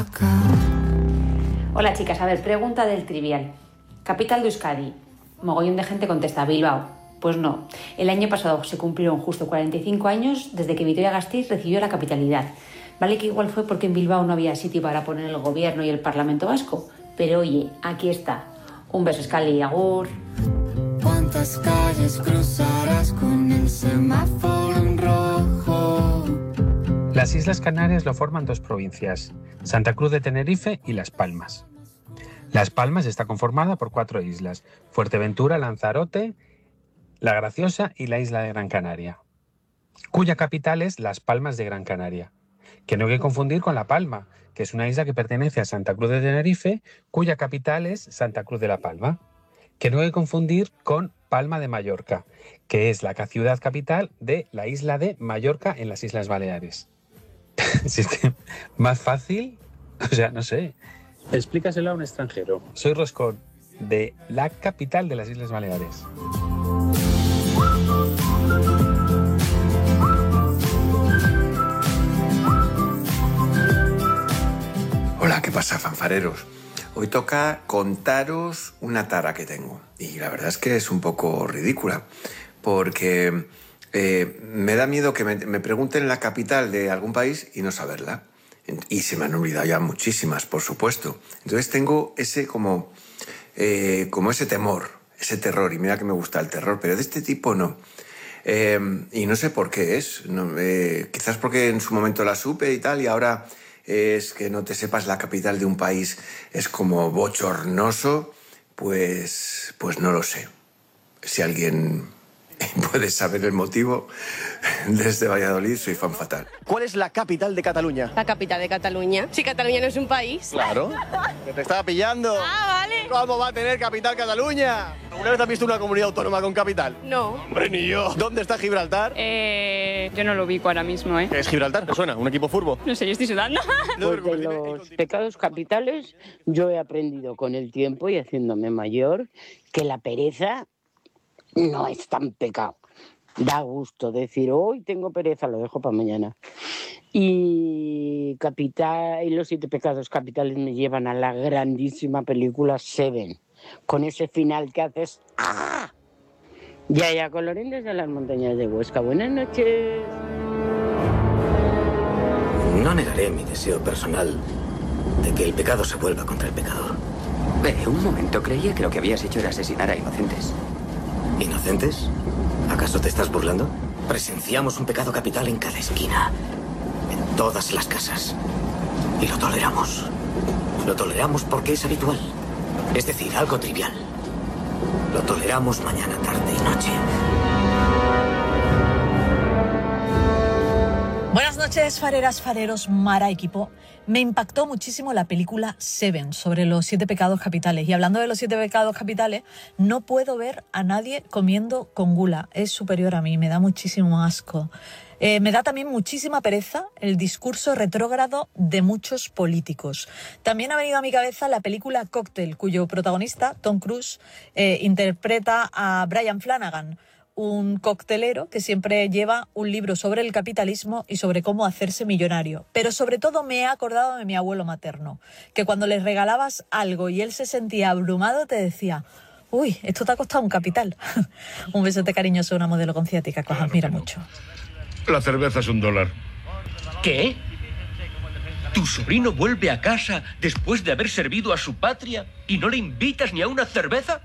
Hola chicas, a ver, pregunta del trivial. Capital de Euskadi. Mogollón de gente contesta, Bilbao. Pues no, el año pasado se cumplieron justo 45 años desde que Vitoria-Gasteiz recibió la capitalidad. Vale que igual fue porque en Bilbao no había sitio para poner el gobierno y el Parlamento vasco, pero oye, aquí está. Un beso, Escali y agur. ¿Cuántas calles cruzarás con el semáforo en rojo? Las Islas Canarias lo forman dos provincias, Santa Cruz de Tenerife y Las Palmas. Las Palmas está conformada por 4 islas, Fuerteventura, Lanzarote, La Graciosa y la isla de Gran Canaria, cuya capital es Las Palmas de Gran Canaria, que no hay que confundir con La Palma, que es una isla que pertenece a Santa Cruz de Tenerife, cuya capital es Santa Cruz de la Palma, que no hay que confundir con Palma de Mallorca, que es la ciudad capital de la isla de Mallorca en las Islas Baleares. Si es que más fácil, o sea, no sé. Explícaselo a un extranjero. Soy Roscón, de la capital de las Islas Baleares. Hola, ¿qué pasa, fanfareros? Hoy toca contaros una tara que tengo. Y la verdad es que es un poco ridícula, porque me da miedo que me pregunten la capital de algún país y no saberla. Y se me han olvidado ya muchísimas, por supuesto. Entonces tengo ese como ese temor, ese terror. Y mira que me gusta el terror, pero de este tipo no. Y no sé por qué es. No, quizás porque en su momento la supe y tal, y ahora es que no te sepas la capital de un país es como bochornoso, pues no lo sé. Si alguien puede saber el motivo, desde Valladolid soy fan fatal. ¿Cuál es la capital de Cataluña? La capital de Cataluña. Si Cataluña no es un país. Claro, que te estaba pillando. Ah, vale. ¿Cómo va a tener capital Cataluña? ¿Alguna vez has visto una comunidad autónoma con capital? No. Hombre, ni yo. ¿Dónde está Gibraltar? Yo no lo ubico ahora mismo, ¿eh? ¿Qué es Gibraltar? ¿Te suena? ¿Un equipo fútbol? No sé, yo estoy sudando. Pues de los pecados capitales yo he aprendido con el tiempo y haciéndome mayor que la pereza no es tan pecado. Da gusto decir, hoy tengo pereza, lo dejo para mañana. Y los 7 pecados capitales me llevan a la grandísima película Seven, con ese final que haces ¡ah! Yaya Colorín desde las montañas de Huesca. Buenas noches. No negaré mi deseo personal de que el pecado se vuelva contra el pecador. Un momento, creía que lo que habías hecho era asesinar a inocentes. ¿Inocentes? ¿Acaso te estás burlando? Presenciamos un pecado capital en cada esquina, en todas las casas. Y lo toleramos. Lo toleramos porque es habitual. Es decir, algo trivial. Lo toleramos mañana, tarde y noche. Buenas noches, fareras, fareros, Mara, equipo. Me impactó muchísimo la película Seven, sobre los 7 pecados capitales. Y hablando de los 7 pecados capitales, no puedo ver a nadie comiendo con gula. Es superior a mí, me da muchísimo asco. Me da también muchísima pereza el discurso retrógrado de muchos políticos. También ha venido a mi cabeza la película Cóctel, cuyo protagonista, Tom Cruise, interpreta a Brian Flanagan, un coctelero que siempre lleva un libro sobre el capitalismo y sobre cómo hacerse millonario. Pero sobre todo me he acordado de mi abuelo materno, que cuando le regalabas algo y él se sentía abrumado te decía: uy, esto te ha costado un capital. Un besote cariñoso, una modelo con ciática que os admira mucho. La cerveza es $1. ¿Qué? ¿Tu sobrino vuelve a casa después de haber servido a su patria y no le invitas ni a una cerveza?